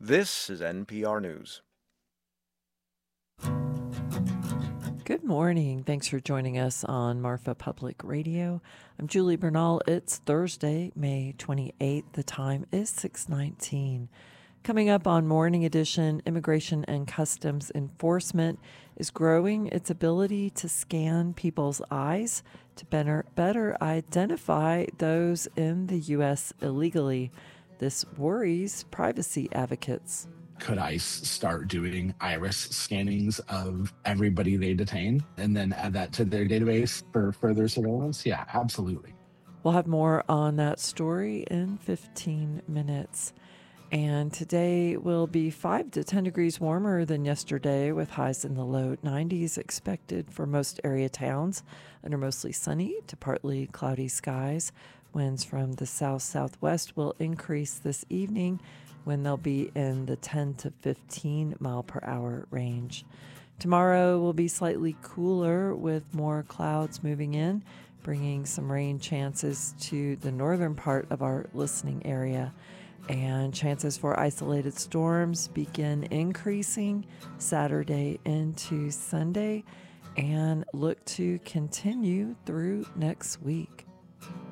This is NPR News. Good morning. Thanks for joining us on Marfa Public Radio. I'm Julie Bernal. It's Thursday, May 28th. The time is 6:19. Coming up on Morning Edition, Immigration and Customs Enforcement is growing its ability to scan people's eyes to better identify those in the U.S. illegally. This worries privacy advocates. Could ICE start doing iris scannings of everybody they detain and then add that to their database for further surveillance? Yeah, absolutely. We'll have more on that story in 15 minutes. And today will be 5 to 10 degrees warmer than yesterday, with highs in the low 90s expected for most area towns under mostly sunny to partly cloudy skies. Winds from the south-southwest will increase this evening when they'll be in the 10 to 15 mile per hour range. Tomorrow will be slightly cooler with more clouds moving in, bringing some rain chances to the northern part of our listening area. And chances for isolated storms begin increasing Saturday into Sunday and look to continue through next week.